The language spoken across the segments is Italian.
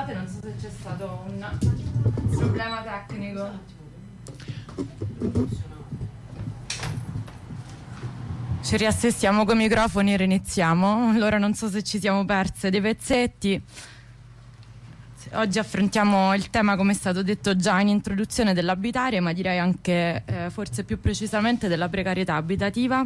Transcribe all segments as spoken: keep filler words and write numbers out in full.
scusate, non so se c'è stato un problema tecnico. Ci riassestiamo con i microfoni e riniziamo. Allora non so se ci siamo perse dei pezzetti. Oggi affrontiamo il tema, come è stato detto già in introduzione, dell'abitare, ma direi anche eh, forse più precisamente della precarietà abitativa,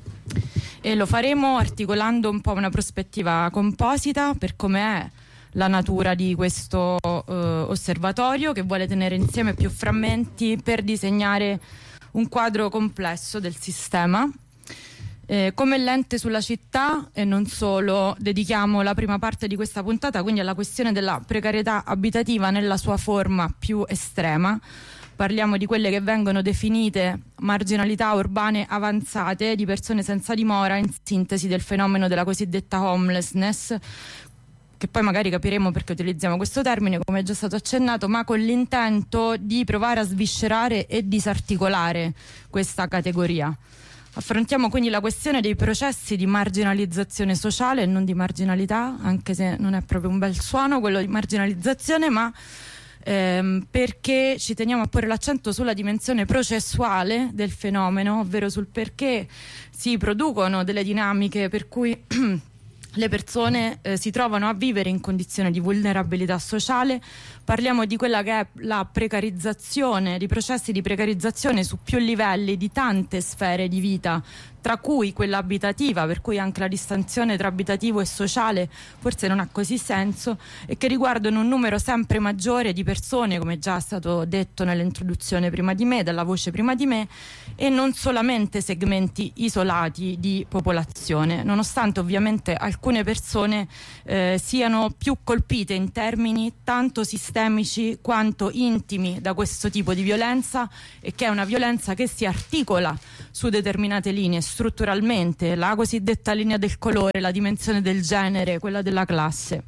e lo faremo articolando un po' una prospettiva composita per come è la natura di questo eh, osservatorio, che vuole tenere insieme più frammenti per disegnare un quadro complesso del sistema. Eh, come lente sulla città, e non solo, dedichiamo la prima parte di questa puntata quindi alla questione della precarietà abitativa nella sua forma più estrema. Parliamo di quelle che vengono definite marginalità urbane avanzate, di persone senza dimora, in sintesi del fenomeno della cosiddetta homelessness, che poi magari capiremo perché utilizziamo questo termine, come è già stato accennato, ma con l'intento di provare a sviscerare e disarticolare questa categoria. Affrontiamo quindi la questione dei processi di marginalizzazione sociale e non di marginalità, anche se non è proprio un bel suono quello di marginalizzazione, ma ehm, perché ci teniamo a porre l'accento sulla dimensione processuale del fenomeno, ovvero sul perché si producono delle dinamiche per cui le persone eh, si trovano a vivere in condizioni di vulnerabilità sociale. Parliamo di quella che è la precarizzazione, di processi di precarizzazione su più livelli di tante sfere di vita, tra cui quella abitativa, per cui anche la distinzione tra abitativo e sociale forse non ha così senso, e che riguardano un numero sempre maggiore di persone, come già è stato detto nell'introduzione prima di me, dalla voce prima di me, e non solamente segmenti isolati di popolazione, nonostante ovviamente alcune persone eh, siano più colpite in termini tanto sistemici quanto intimi da questo tipo di violenza, e che è una violenza che si articola su determinate linee strutturalmente, la cosiddetta linea del colore, la dimensione del genere, quella della classe.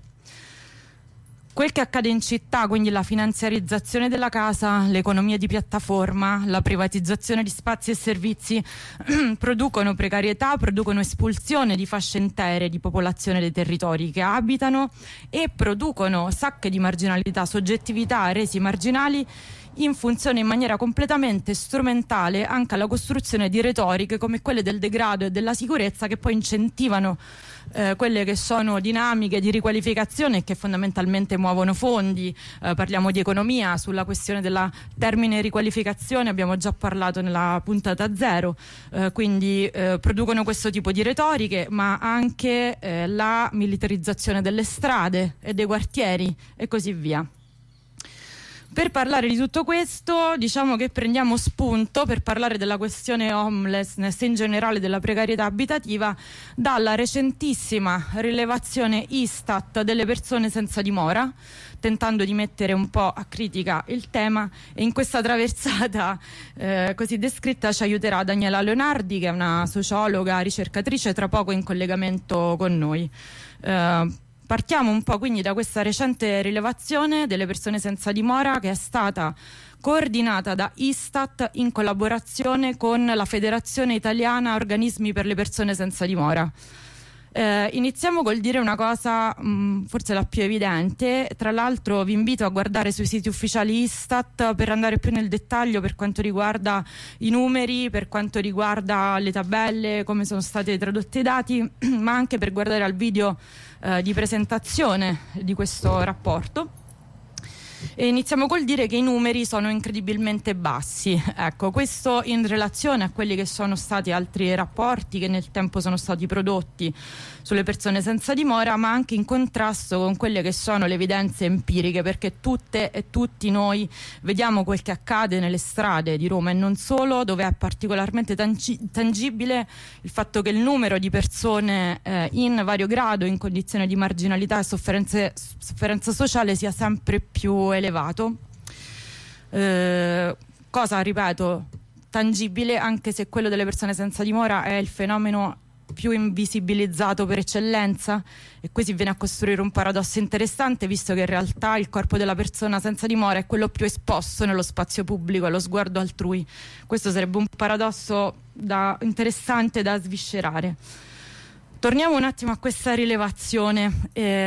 Quel che accade in città, quindi la finanziarizzazione della casa, l'economia di piattaforma, la privatizzazione di spazi e servizi producono precarietà, producono espulsione di fasce intere di popolazione dei territori che abitano, e producono sacche di marginalità, soggettività resi marginali in funzione in maniera completamente strumentale anche alla costruzione di retoriche come quelle del degrado e della sicurezza, che poi incentivano eh, quelle che sono dinamiche di riqualificazione che fondamentalmente muovono fondi. Eh, parliamo di economia, sulla questione della termine riqualificazione abbiamo già parlato nella puntata zero, eh, quindi eh, producono questo tipo di retoriche, ma anche eh, la militarizzazione delle strade e dei quartieri e così via. Per parlare di tutto questo, diciamo che prendiamo spunto per parlare della questione homelessness e in generale della precarietà abitativa dalla recentissima rilevazione Istat delle persone senza dimora, tentando di mettere un po' a critica il tema, e in questa traversata eh, così descritta ci aiuterà Daniela Leonardi, che è una sociologa, ricercatrice, tra poco in collegamento con noi. Eh, Partiamo un po' quindi da questa recente rilevazione delle persone senza dimora, che è stata coordinata da Istat in collaborazione con la Federazione Italiana Organismi per le Persone Senza Dimora. Eh, iniziamo col dire una cosa mh, forse la più evidente. Tra l'altro vi invito a guardare sui siti ufficiali Istat per andare più nel dettaglio per quanto riguarda i numeri, per quanto riguarda le tabelle, come sono stati tradotti i dati, ma anche per guardare al video eh, di presentazione di questo rapporto. E iniziamo col dire che i numeri sono incredibilmente bassi. Ecco, questo in relazione a quelli che sono stati altri rapporti che nel tempo sono stati prodotti sulle persone senza dimora, ma anche in contrasto con quelle che sono le evidenze empiriche, perché tutte e tutti noi vediamo quel che accade nelle strade di Roma e non solo, dove è particolarmente tangi- tangibile il fatto che il numero di persone eh, in vario grado, in condizioni di marginalità e sofferenza sociale sia sempre più elevato. Eh, cosa, ripeto, tangibile, anche se quello delle persone senza dimora è il fenomeno più invisibilizzato per eccellenza, e qui si viene a costruire un paradosso interessante, visto che in realtà il corpo della persona senza dimora è quello più esposto nello spazio pubblico, allo sguardo altrui. Questo sarebbe un paradosso da, interessante da sviscerare. Torniamo un attimo a questa rilevazione. Eh,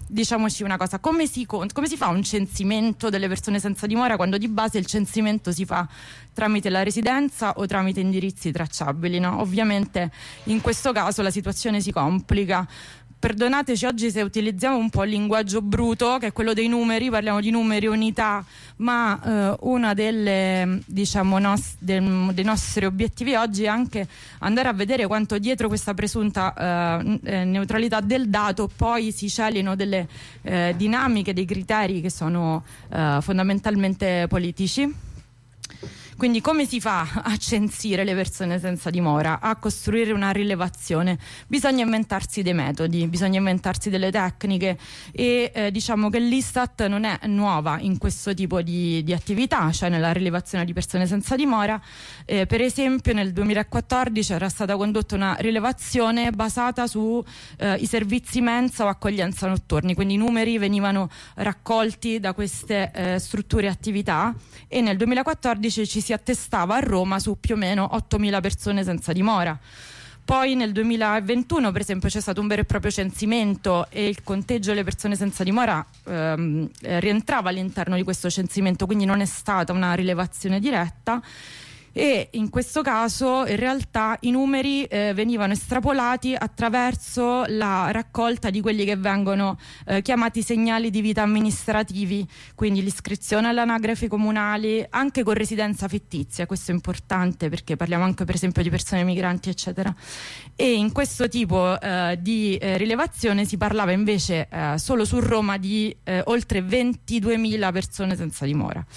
diciamoci una cosa, come si, come si fa un censimento delle persone senza dimora quando di base il censimento si fa tramite la residenza o tramite indirizzi tracciabili, no? Ovviamente in questo caso la situazione si complica. Perdonateci oggi se utilizziamo un po' il linguaggio bruto, che è quello dei numeri, parliamo di numeri, unità, ma eh, una delle, diciamo, nos- del, dei nostri obiettivi oggi è anche andare a vedere quanto dietro questa presunta eh, neutralità del dato poi si celino delle eh, dinamiche, dei criteri che sono eh, fondamentalmente politici. Quindi come si fa a censire le persone senza dimora, a costruire una rilevazione? Bisogna inventarsi dei metodi, bisogna inventarsi delle tecniche e eh, diciamo che l'Istat non è nuova in questo tipo di, di attività, cioè nella rilevazione di persone senza dimora. Eh, per esempio nel duemilaquattordici era stata condotta una rilevazione basata su eh, i servizi mensa o accoglienza notturni, quindi i numeri venivano raccolti da queste eh, strutture e attività, e nel duemilaquattordici ci si attestava a Roma su più o meno ottomila persone senza dimora. Poi nel duemilaventuno per esempio c'è stato un vero e proprio censimento e il conteggio delle persone senza dimora ehm, rientrava all'interno di questo censimento, quindi non è stata una rilevazione diretta. E in questo caso in realtà i numeri eh, venivano estrapolati attraverso la raccolta di quelli che vengono eh, chiamati segnali di vita amministrativi, quindi l'iscrizione all'anagrafe comunali anche con residenza fittizia. Questo è importante perché parliamo anche per esempio di persone migranti eccetera, e in questo tipo eh, di eh, rilevazione si parlava invece eh, solo su Roma di eh, oltre ventiduemila persone senza dimora.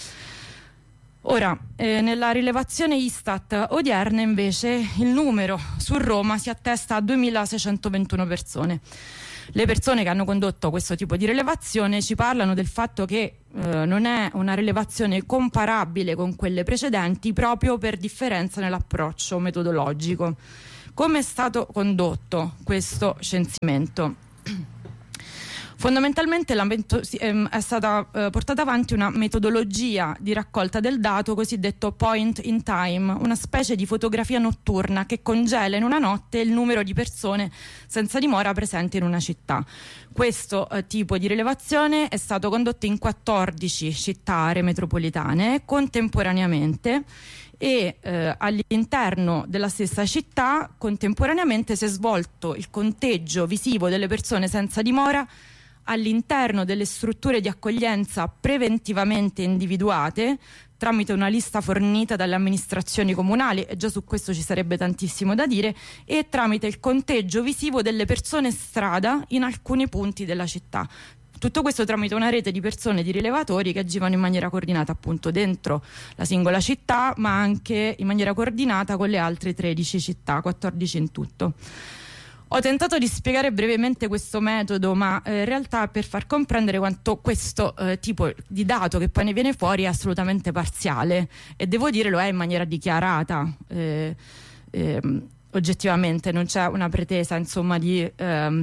Ora, eh, nella rilevazione Istat odierna invece il numero su Roma si attesta a duemilaseicentoventuno persone. Le persone che hanno condotto questo tipo di rilevazione ci parlano del fatto che eh, non è una rilevazione comparabile con quelle precedenti proprio per differenza nell'approccio metodologico. Come è stato condotto questo censimento? Fondamentalmente è stata eh, portata avanti una metodologia di raccolta del dato cosiddetto point in time, una specie di fotografia notturna che congela in una notte il numero di persone senza dimora presenti in una città. Questo eh, tipo di rilevazione è stato condotto in quattordici città aree metropolitane contemporaneamente, e eh, all'interno della stessa città contemporaneamente si è svolto il conteggio visivo delle persone senza dimora all'interno delle strutture di accoglienza preventivamente individuate tramite una lista fornita dalle amministrazioni comunali, e già su questo ci sarebbe tantissimo da dire, e tramite il conteggio visivo delle persone strada in alcuni punti della città. Tutto questo tramite una rete di persone, di rilevatori che agivano in maniera coordinata appunto dentro la singola città, ma anche in maniera coordinata con le altre tredici città, quattordici in tutto. Ho tentato di spiegare brevemente questo metodo, ma eh, in realtà per far comprendere quanto questo eh, tipo di dato che poi ne viene fuori è assolutamente parziale, e devo dire lo è in maniera dichiarata. Eh, eh, oggettivamente non c'è una pretesa insomma di eh,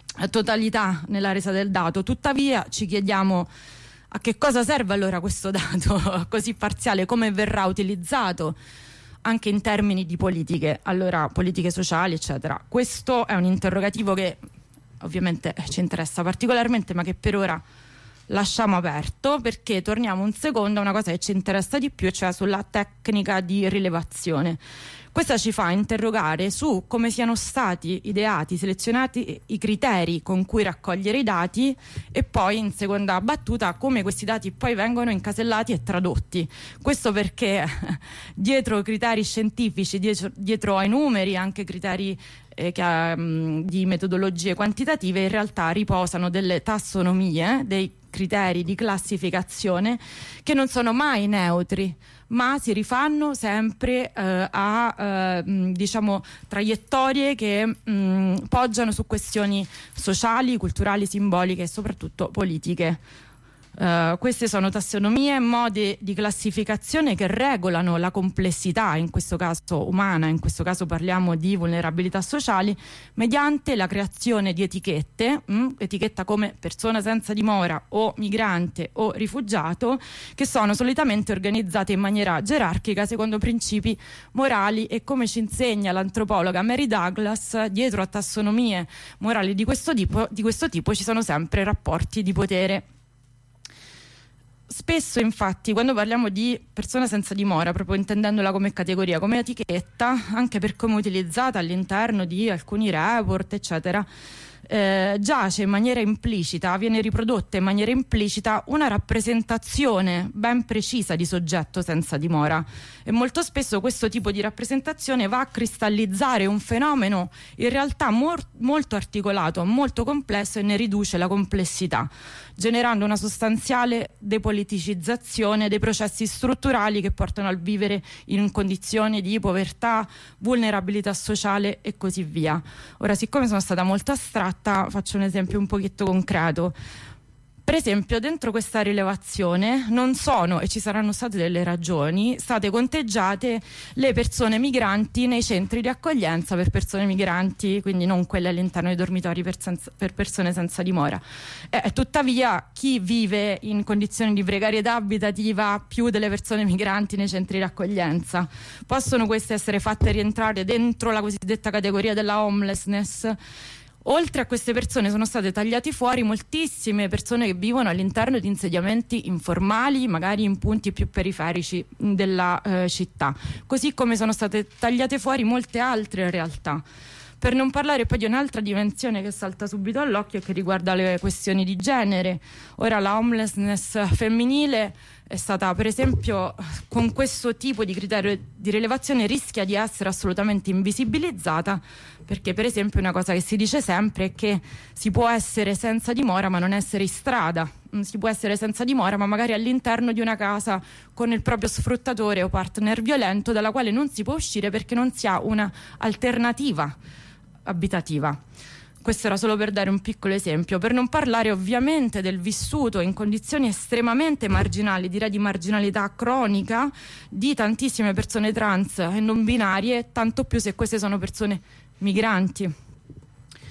totalità nella resa del dato. Tuttavia ci chiediamo a che cosa serve allora questo dato così parziale, come verrà utilizzato anche in termini di politiche, allora politiche sociali eccetera. Questo è un interrogativo che ovviamente ci interessa particolarmente, ma che per ora lasciamo aperto, perché torniamo un secondo a una cosa che ci interessa di più, cioè sulla tecnica di rilevazione. Questa ci fa interrogare su come siano stati ideati, selezionati i criteri con cui raccogliere i dati, e poi in seconda battuta come questi dati poi vengono incasellati e tradotti. Questo perché dietro criteri scientifici, dietro, dietro ai numeri, anche criteri eh, che, um, di metodologie quantitative, in realtà riposano delle tassonomie, dei criteri di classificazione che non sono mai neutri, ma si rifanno sempre eh, a eh, diciamo traiettorie che mh, poggiano su questioni sociali, culturali, simboliche e soprattutto politiche. Uh, queste sono tassonomie, modi di classificazione che regolano la complessità, in questo caso umana, in questo caso parliamo di vulnerabilità sociali, mediante la creazione di etichette, mh, etichetta come persona senza dimora o migrante o rifugiato, che sono solitamente organizzate in maniera gerarchica secondo principi morali, e come ci insegna l'antropologa Mary Douglas, dietro a tassonomie morali di questo tipo, di questo tipo ci sono sempre rapporti di potere. Spesso infatti quando parliamo di persona senza dimora, proprio intendendola come categoria, come etichetta, anche per come è utilizzata all'interno di alcuni report eccetera, eh, giace in maniera implicita, viene riprodotta in maniera implicita una rappresentazione ben precisa di soggetto senza dimora, e molto spesso questo tipo di rappresentazione va a cristallizzare un fenomeno in realtà mor- molto articolato, molto complesso, e ne riduce la complessità, generando una sostanziale depoliticizzazione dei processi strutturali che portano al vivere in condizioni di povertà, vulnerabilità sociale e così via. Ora, siccome sono stata molto astratta, faccio un esempio un pochetto concreto. Per esempio, dentro questa rilevazione non sono, e ci saranno state delle ragioni, state conteggiate le persone migranti nei centri di accoglienza per persone migranti, quindi non quelle all'interno dei dormitori per, senza, per persone senza dimora. Eh, tuttavia, chi vive in condizioni di precarietà abitativa più delle persone migranti nei centri di accoglienza? Possono queste essere fatte rientrare dentro la cosiddetta categoria della homelessness? Oltre a queste persone sono state tagliate fuori moltissime persone che vivono all'interno di insediamenti informali, magari in punti più periferici della eh, città, così come sono state tagliate fuori molte altre realtà. Per non parlare poi di un'altra dimensione che salta subito all'occhio e che riguarda le questioni di genere. Ora, la homelessness femminile è stata, per esempio, con questo tipo di criterio di rilevazione rischia di essere assolutamente invisibilizzata, perché per esempio una cosa che si dice sempre è che si può essere senza dimora ma non essere in strada, si può essere senza dimora ma magari all'interno di una casa con il proprio sfruttatore o partner violento, dalla quale non si può uscire perché non si ha una alternativa abitativa. Questo era solo per dare un piccolo esempio, per non parlare ovviamente del vissuto in condizioni estremamente marginali, direi di marginalità cronica, di tantissime persone trans e non binarie, tanto più se queste sono persone migranti.